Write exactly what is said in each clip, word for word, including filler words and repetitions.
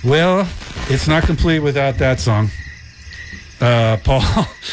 Well, it's not complete without that song. Uh, Paul.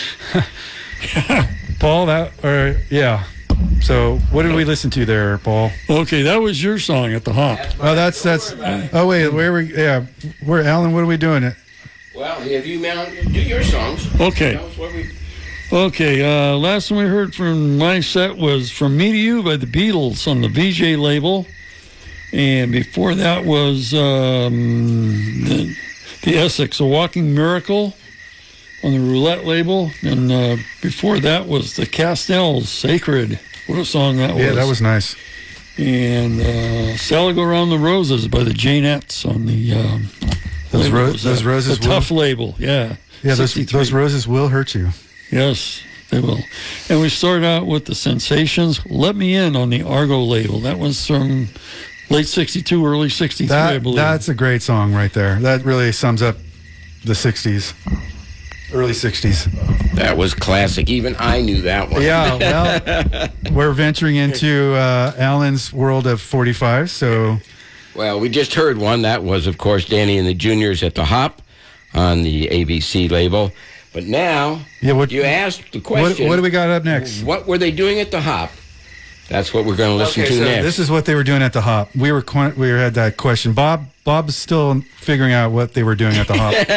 Paul, that, or, yeah. So, what did we listen to there, Paul? Okay, that was your song at the Hop. Oh, that's, that's, oh, wait, where we, yeah, where, Alan, what are we doing? It? Well, have you mount, do your songs. Okay. Tell us what we... Okay, uh, last one we heard from my set was From Me to You by the Beatles on the V J label. And before that was um, the, the Essex, A Walking Miracle on the Roulette label. And uh, before that was the Castells, Sacred. What a song that was. Yeah, that was nice. And uh, Sally Go Round the Roses by the Janettes on the... Um, those, ro- was, those uh, roses The Tough label, yeah. Yeah, those, those roses will hurt you. Yes, they will. And we start out with the Sensations, Let Me In on the Argo label. That was from late sixty-two, early sixty-three, that, I believe. That's a great song right there. That really sums up the sixties, early sixties. That was classic. Even I knew that one. Yeah, well, we're venturing into uh, Alan's world of forty-five, so... Well, we just heard one. That was, of course, Danny and the Juniors at the Hop on the A B C label. But now, yeah, what, you asked the question. What, what do we got up next? What were they doing at the Hop? That's what we're going to listen okay, to so next. This is what they were doing at the Hop. We were we had that question. Bob Bob's still figuring out what they were doing at the Hop.